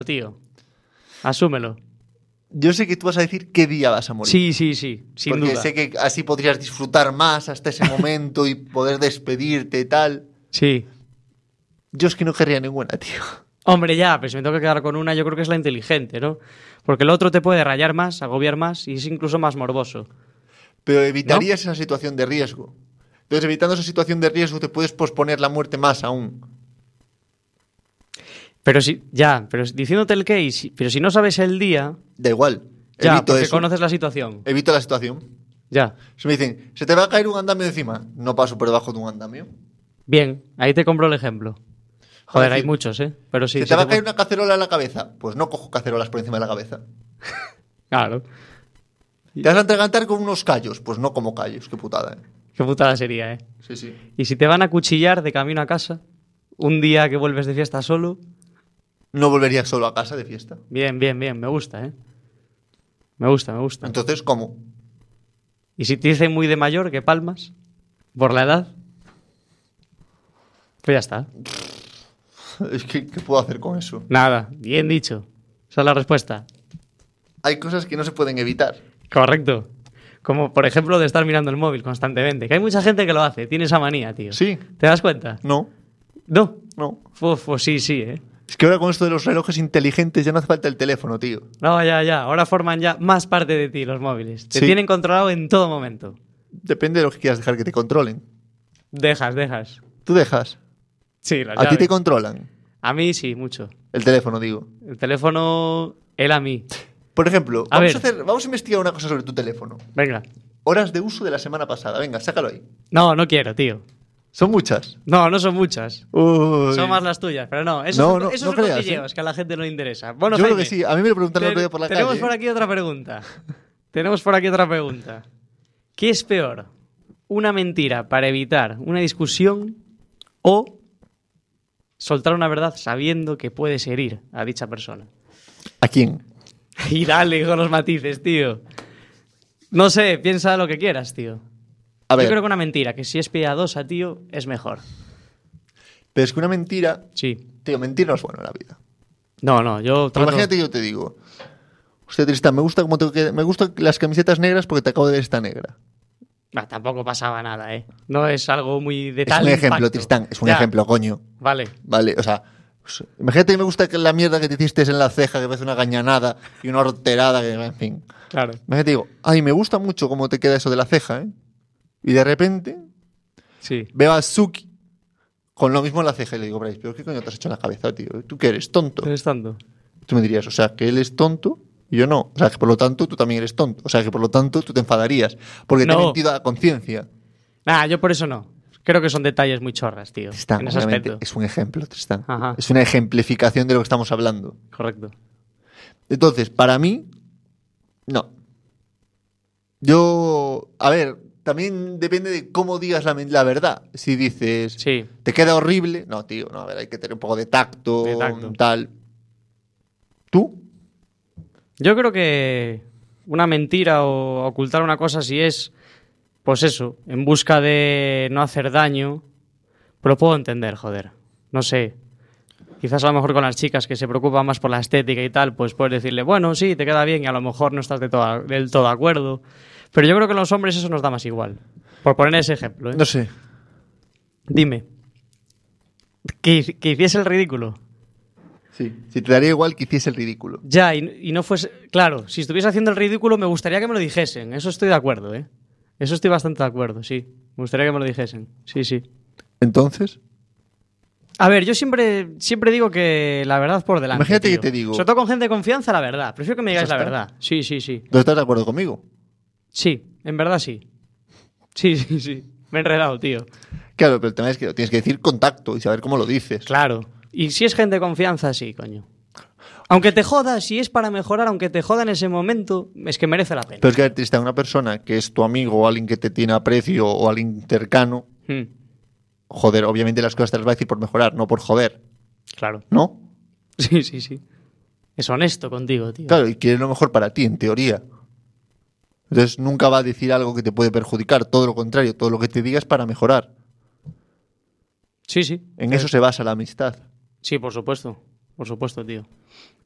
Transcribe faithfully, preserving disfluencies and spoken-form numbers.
tío. Asúmelo. Yo sé que tú vas a decir qué día vas a morir. Sí, sí, sí, sin Porque duda. sé que así podrías disfrutar más hasta ese momento y poder despedirte y tal. Sí. Yo es que no querría ninguna, tío. Hombre, ya, pero si me tengo que quedar con una, yo creo que es la inteligente, ¿no? Porque el otro te puede rayar más, agobiar más y es incluso más morboso. Pero evitarías esa situación de riesgo. Entonces, evitando esa situación de riesgo, te puedes posponer la muerte más aún. Pero si, ya, pero diciéndote el qué, y si- pero si no sabes el día, Da igual. ya, Evito porque eso. conoces la situación. Evito la situación. Ya. Si me dicen, se te va a caer un andamio encima, no paso por debajo de un andamio. Bien, ahí te compro el ejemplo. Joder, Es hay decir, muchos, ¿eh? Pero sí. ¿Se sí te va a te caer pu- una cacerola en la cabeza? Pues no cojo cacerolas por encima de la cabeza. Claro. ¿Te vas a atragantar con unos callos? Pues no como callos, qué putada, ¿eh? Qué putada sería, ¿eh? Sí, sí. Y si te van a cuchillar de camino a casa, un día que vuelves de fiesta solo, No volvería solo a casa de fiesta. bien, bien, bien, me gusta, ¿eh? Me gusta, me gusta. Entonces, ¿cómo? Y si te dicen muy de mayor, que palmas, por la edad, pues ya está. Es que, ¿qué puedo hacer con eso? Nada, bien dicho. Esa es la respuesta. Hay cosas que no se pueden evitar. Correcto. Como por ejemplo de estar mirando el móvil constantemente. Que hay mucha gente que lo hace, tiene esa manía, tío. Sí. ¿Te das cuenta? No, No. no. Uf, pues sí, sí, ¿eh? Es que ahora con esto de los relojes inteligentes ya no hace falta el teléfono, tío. No, ya, ya. Ahora forman ya más parte de ti los móviles. Te Sí. tienen controlado en todo momento. Depende de lo que quieras dejar que te controlen. Dejas, dejas. ¿Tú dejas? Sí, las ¿A ti llaves. te controlan? A mí sí, mucho. El teléfono, digo. El teléfono, él a mí. Por ejemplo, A vamos ver. a, hacer, vamos a investigar una cosa sobre tu teléfono. Venga. Horas de uso de la semana pasada. Venga, sácalo ahí. No, no quiero, tío. Son muchas. No, no son muchas. Uy. Son más las tuyas, pero no. Esos No, son, no, esos no son creas, cotilleos ¿eh? que a la gente no le interesa. Bueno, Yo creo Jaime, que sí. A mí me lo preguntaron el Ten- otro día por la tenemos calle. por aquí otra pregunta. Tenemos por aquí otra pregunta. ¿Qué es peor? ¿Una mentira para evitar una discusión o soltar una verdad sabiendo que puedes herir a dicha persona? ¿A quién? Y dale con los matices, tío. No sé, piensa lo que quieras, tío. A ver, Yo creo que una mentira, que si es piadosa, tío, es mejor. pero es que una mentira... Sí. Tío, mentir no es bueno en la vida. No, no, yo Pero trato... imagínate que yo te digo... Hostia, Tristán, me gusta, como te queda- me gustan las camisetas negras porque te acabo de ver esta negra. Bah, tampoco pasaba nada, ¿eh? No es algo muy de Es tal un ejemplo, impacto. Tristán. Es un Ya, ejemplo, coño. Vale. Vale, o sea... pues, imagínate que me gusta que la mierda que te hiciste en la ceja, que parece una gañanada y una horterada, que, en fin... Claro. Imagínate, digo, ay, me gusta mucho cómo te queda eso de la ceja, ¿eh? Y de repente Sí. veo a Suki con lo mismo en la ceja y le digo, Bryce, ¿pero qué coño te has hecho en la cabeza, tío? ¿Tú qué eres, tonto? Eres tanto. Tú me dirías, o sea, que él es tonto y yo no. O sea, que por lo tanto tú también eres tonto. O sea, que por lo tanto tú te enfadarías porque te No. he mentido a la conciencia. Nah, yo por eso no. Creo que son detalles muy chorras, tío. Tristán, en ese obviamente, aspecto. es un ejemplo, Tristán. Ajá. Es una ejemplificación de lo que estamos hablando. Correcto. Entonces, para mí, no. Yo, a ver, también depende de cómo digas la, men- la verdad. Si dices, Sí. te queda horrible, no, tío, no, a ver, hay que tener un poco de tacto, De tacto. tal. ¿Tú? Yo creo que una mentira o ocultar una cosa si es, pues eso, en busca de no hacer daño, pero lo puedo entender, joder. No sé. Quizás a lo mejor con las chicas que se preocupan más por la estética y tal, pues puedes decirle, bueno, sí, te queda bien y a lo mejor no estás de todo- del todo de acuerdo. Pero yo creo que a los hombres eso nos da más igual. Por poner ese ejemplo, ¿eh? No sé. Dime. Que, que hiciese el ridículo. Sí. Si te daría igual que hiciese el ridículo. Ya, y, y no fuese... Claro, si estuviese haciendo el ridículo me gustaría que me lo dijesen. Eso estoy de acuerdo, ¿eh? Eso estoy bastante de acuerdo, sí. Me gustaría que me lo dijesen. Sí, sí. Entonces, A ver, yo siempre, siempre digo que la verdad por delante. Imagínate tío. que te digo- Sobre todo con gente de confianza, la verdad. Prefiero que me digáis ¿Eso la está? verdad. Sí, sí, sí. ¿no estás de acuerdo conmigo? Sí, en verdad sí. Sí, sí, sí. Me he enredado, tío. Claro, pero el tema es que lo tienes que decir con tacto y saber cómo lo dices. Claro. Y si es gente de confianza, sí, coño. Aunque te joda, si es para mejorar, aunque te joda en ese momento, es que merece la pena. Pero es que a ver, Tristán, una persona que es tu amigo o alguien que te tiene aprecio o alguien cercano, Hmm, joder, obviamente las cosas te las va a decir por mejorar, no por joder, claro. ¿no? Sí, sí, sí. Es honesto contigo, tío. Claro, y quiere lo mejor para ti, en teoría. Entonces nunca va a decir algo que te puede perjudicar, todo lo contrario, todo lo que te diga es para mejorar. Sí, sí. En Eh, eso se basa la amistad. Sí, por supuesto. Por supuesto, tío.